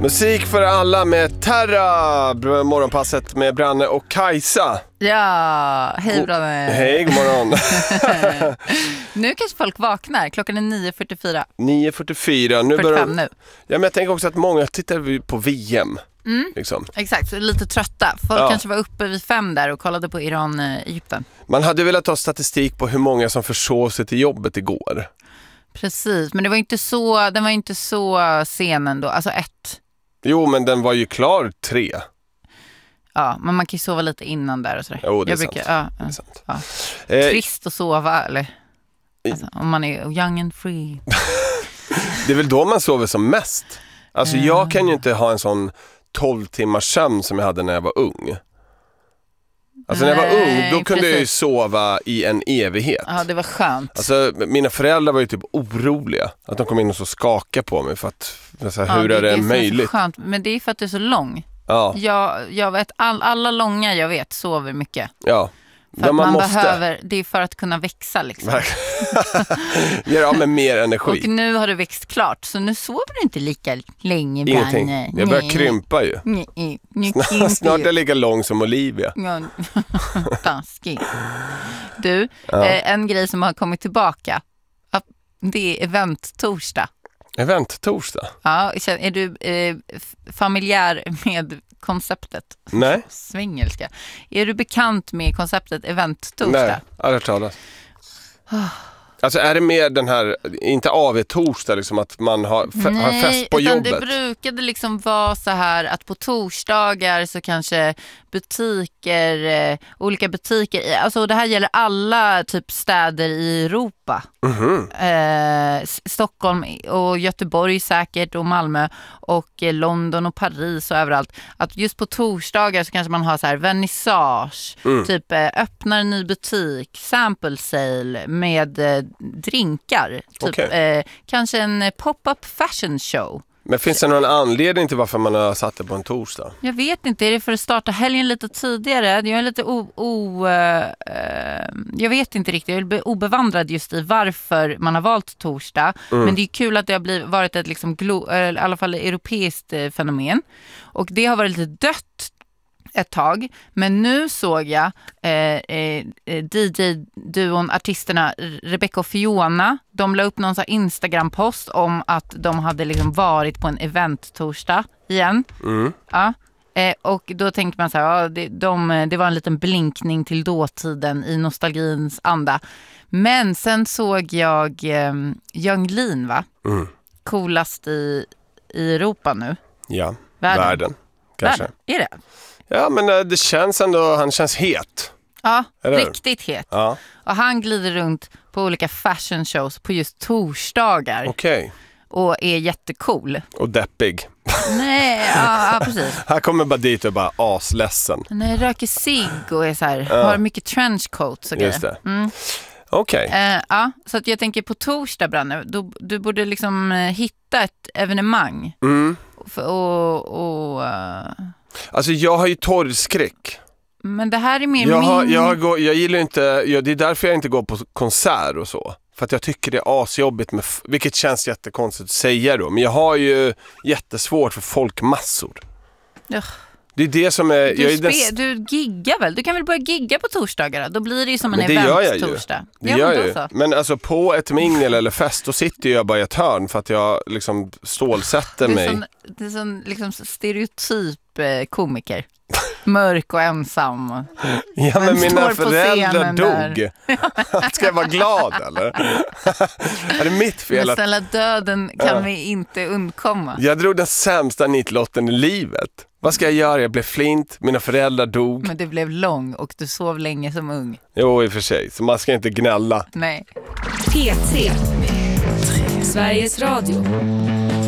Musik för alla med Terra. Morgonpasset med Branne och Kajsa. Ja, hej Branne. Hej, god morgon. Nu kanske folk vaknar. Klockan är 9.44. 9.44. Nu 45 nu. Ja, men jag tänker också att många tittar på VM. Liksom. Exakt, så lite trötta. Folk kanske var uppe vid 5 där och kollade på Iran-Egypten. Man hade velat ta statistik på hur många som försov sig till jobbet igår. Precis, men den var inte så sen ändå. Alltså 1. Jo, men den var ju klar 3. Ja, men man kan ju sova lite innan där och sådär. Jo, det är sant. Det är sant. Ja. Trist att sova, eller? Alltså, om man är young and free. Det är väl då man sover som mest. Alltså jag kan ju inte ha en sån 12 timmars sömn som jag hade när jag var ung. Alltså när jag var ung, då kunde jag ju sova i en evighet. Ja, det var skönt. Alltså mina föräldrar var ju typ oroliga att de kom in och så skakade på mig för att, hur är det möjligt? Skönt, men det är för att du är så lång. Ja. Jag vet, alla långa jag vet sover mycket. Ja. För att man behöver, det är för att kunna växa liksom. Gör av med mer energi. Och nu har du växt klart, så nu sover du inte lika länge. Ingenting, jag börjar krympa ju. Snart är jag lika lång som Olivia. Taskig. Du, en grej som har kommit tillbaka, det är event-torsdag. Event-torsdag? Ja, är du familjär med konceptet? Nej. Svengelska. Är du bekant med konceptet event-torsdag? Nej, aldrig talat. Alltså är det mer den här, inte AV-torsdag liksom, att man har fest på jobbet? Nej, det brukade liksom vara så här att på torsdagar så kanske olika butiker, alltså det här gäller alla typ städer i Europa. Stockholm och Göteborg säkert och Malmö och London och Paris och överallt. Att just på torsdagar så kanske man har så här vernissage, typ öppnar en ny butik, sample sale med drinkar, typ kanske en pop-up fashion show. Men finns det någon anledning till varför man har satt det på en torsdag? Jag vet inte, är det för att starta helgen lite tidigare? Jag är lite jag vet inte riktigt, jag är obevandrad just i varför man har valt torsdag. Men det är kul att det har varit ett liksom i alla fall europeiskt fenomen. Och det har varit lite dött ett tag, men nu såg jag DJ-duon, artisterna Rebecca och Fiona, de la upp någon så här Instagram-post om att de hade liksom varit på en event-torsdag igen. Ja. Och då tänkte man så här, det var en liten blinkning till dåtiden i nostalgins anda. Men sen såg jag Yung Lean, va? Coolast i Europa nu. Ja, världen kanske. Är det? Ja, men det känns ändå, han känns het. Ja, riktigt het. Ja. Och han glider runt på olika fashion shows på just torsdagar. Okej. Och är jättecool. Och deppig. Nej, ja precis. Han kommer bara dit och bara asledsen. Nej, röker cigg och är så här, har mycket trenchcoats och grejer. Just det. Okej. Ja, så att jag tänker på torsdag, Branne, du borde liksom hitta ett evenemang. Alltså jag har ju torrskräck. Men det här är mer jag gillar inte, det är därför jag inte går på konsert och så. För att jag tycker det är asjobbigt med, vilket känns jättekonstigt att säga då. Men jag har ju jättesvårt för folkmassor. Det är det som är... Du giggar väl? Du kan väl börja gigga på torsdagar då? Blir det ju som en event-torsdag. Det gör jag ju. Men alltså på ett mingel eller fest, då sitter jag bara i ett hörn för att jag liksom stålsätter mig. Det är sån liksom stereotyp komiker. Mörk och ensam. Ja, men mina föräldrar dog. Ska jag vara glad, eller? Är det mitt fel? Men snälla, döden kan vi inte undkomma. Jag drog den sämsta nitlotten i livet. Vad ska jag göra? Jag blev flint, mina föräldrar dog. Men du blev lång och du sov länge som ung. Jo, i och för sig. Så man ska inte gnälla. Nej. P3 Sveriges Radio.